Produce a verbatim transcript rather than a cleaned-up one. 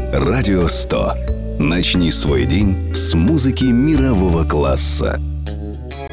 Радио сто. Начни свой день с музыки мирового класса.